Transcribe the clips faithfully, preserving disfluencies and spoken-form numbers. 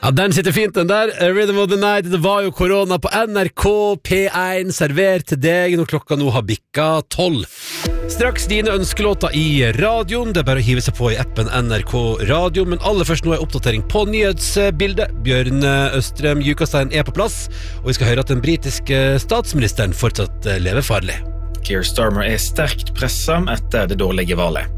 Ja, den sitter fint den der. Rhythm of the Night. Det var jo korona på N R K P én, servert til deg når klokka nå har bikka tolv. Straks dine ønskelåter i radioen. Det er bare å hive seg på i appen N R K Radio. Men aller først nå er oppdatering på nyhetsbildet. Bjørn Østrem Jukastein er på plass, og vi skal høre at den britiske statsministeren fortsatt lever farlig. Keir Starmer er sterkt presset etter det dårlige valget.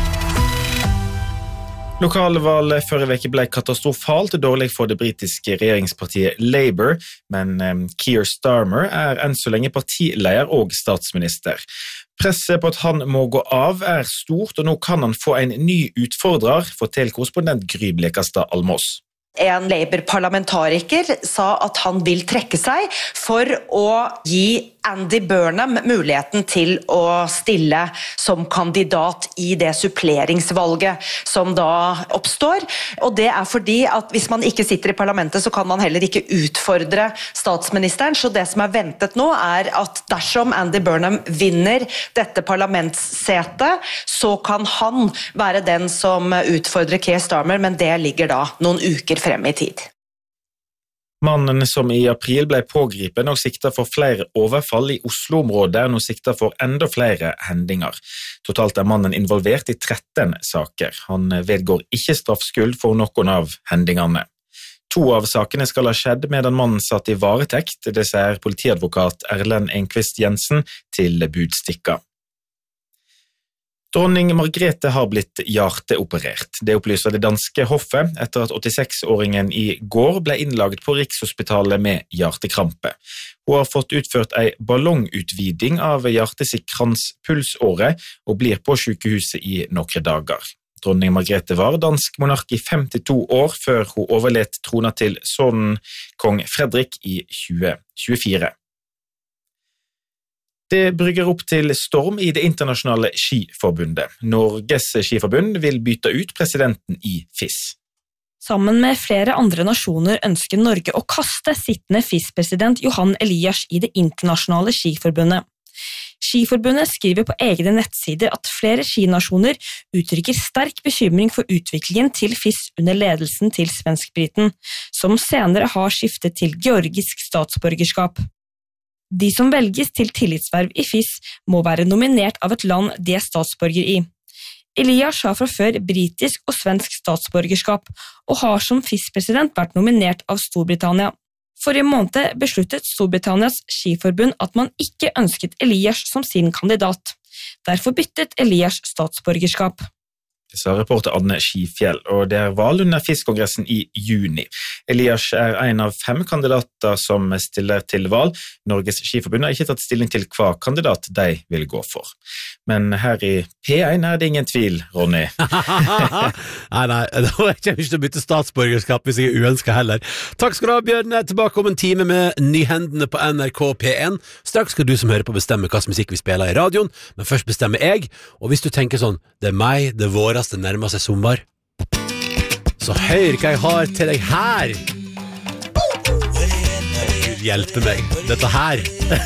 Lokalvalget forrige veke ble katastrofalt dårlig for det britiske regjeringspartiet Labour, men um, Keir Starmer er enn så lenge partileder og statsminister. Presset på at han må gå av er stort, og nå kan han få en ny utfordrer, forteller korrespondent Gry Blekastad Almås. En Labour-parlamentariker sa at han vil trekke seg for å gi Andy Burnham muligheten til å stille som kandidat i det suppleringsvalget som da oppstår. Og det er fordi at hvis man ikke sitter i parlamentet, så kan man heller ikke utfordre statsministeren. Så det som er ventet nå er at dersom Andy Burnham vinner dette parlamentssetet, så kan han være den som utfordrer Keir Starmer, men det ligger da noen uker frem i tid. Mannen som i april ble pågripet og siktet for flere overfall i Oslo-området er nå siktet for enda flere hendinger. Totalt er mannen involvert i tretten saker. Han vedgår ikke straffskyld for noen av hendingene. To av sakene skal ha skjedd medan mannen satt i varetekt, det sier politiadvokat Erlend Enquist Jensen til Budstikka. Dronning Margrethe har blitt hjerteoperert. Det opplyser det danske hoffet etter at åttiseks-åringen i går ble innlagt på Rikshospitalet med hjertekrampe. Hun har fått utført en ballongutviding av hjertesikrans pulsåre og blir på sykehuset i noen dager. Dronning Margrethe var dansk monark i femtito år før hun overlet trona til sønnen kong Fredrik i tjue tjuefire. Det brygger opp til storm i det internasjonale skiforbundet. Norges skiforbund vil bytte ut presidenten i F I S. Sammen med flere andre nasjoner ønsker Norge å kaste sittende F I S-president Johan Elias i det internasjonale skiforbundet. Skiforbundet skriver på egne nettsider at flere skinasjoner uttrykker sterk bekymring for utviklingen til F I S under ledelsen til svenskbriten, som senere har skiftet til georgisk statsborgerskap. De som velges til tillitsverv i F I S må være nominert av et land de er statsborger i. Elias har fra før britisk og svensk statsborgerskap, og har som F I S-president vært nominert av Storbritannia. Forrige måned besluttet Storbritannias skiforbund at man ikke ønsket Elias som sin kandidat. Derfor byttet Elias statsborgerskap. Det sa reporter Anne Skifjell, og det er valg under F I S-kongressen i juni. Elias er en av fem kandidater som stiller til valg. Norges skiforbund har ikke tatt stilling til hva kandidat de vil gå for. Men her i P én er det ingen tvil, Ronny. nei, nei, da kommer jeg ikke til å bytte statsborgerskap hvis jeg er uønsket heller. Takk skal du ha, Bjørn. Tilbake om en time med nyhendene på N R K P én. Straks skal du som hører på bestemme hva musikk vi spiller i radioen, men først bestemmer jeg. Og hvis du tenker sånn, det er meg, det er våres, det nærmer seg sommer, så hør hva jeg har til deg her. Gud hjelpe meg, dette her